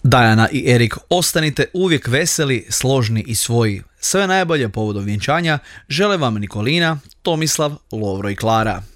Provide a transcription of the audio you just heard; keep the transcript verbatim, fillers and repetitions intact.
Dajana i Erik, ostanite uvijek veseli, složni i svoji. Sve najbolje povodom vjenčanja žele vam Nikolina, Tomislav, Lovro i Klara.